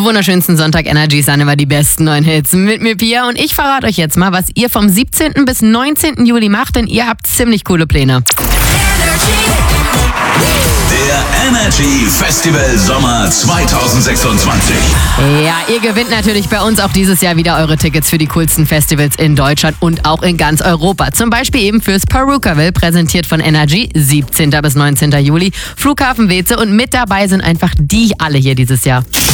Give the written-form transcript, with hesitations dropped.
wunderschönsten Sonntag Energy Sun über die besten neuen Hits mit mir Pia und ich verrate euch jetzt mal, was ihr vom 17. bis 19. Juli macht, denn ihr habt ziemlich coole Pläne. Der Energy Festival Sommer 2026. Ja, ihr gewinnt natürlich bei uns auch dieses Jahr wieder eure Tickets für die coolsten Festivals in Deutschland und auch in ganz Europa. Zum Beispiel eben fürs Perukaville, präsentiert von Energy, 17. bis 19. Juli, Flughafen Weeze und mit dabei sind einfach die alle hier dieses Jahr.